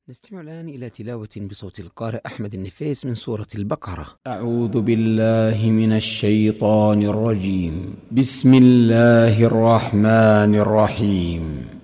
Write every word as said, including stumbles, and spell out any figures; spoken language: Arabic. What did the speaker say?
نستمع الآن إلى تلاوة بصوت القارئ أحمد النفيس من سورة البقرة. أعوذ بالله من الشيطان الرجيم. بسم الله الرحمن الرحيم.